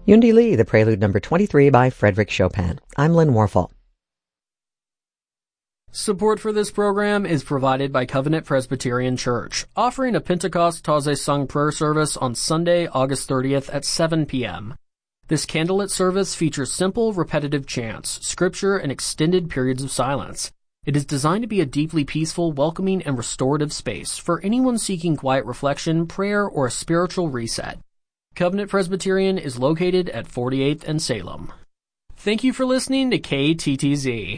Yundi Lee, the Prelude number 23 by Frédéric Chopin. I'm Lynn Warfel. Support for this program is provided by Covenant Presbyterian Church, offering a Pentecost Taizé Sung prayer service on Sunday, August 30th at 7 p.m. This candlelit service features simple, repetitive chants, scripture, and extended periods of silence. It is designed to be a deeply peaceful, welcoming, and restorative space for anyone seeking quiet reflection, prayer, or a spiritual reset. Covenant Presbyterian is located at 48th and Salem. Thank you for listening to KTTZ.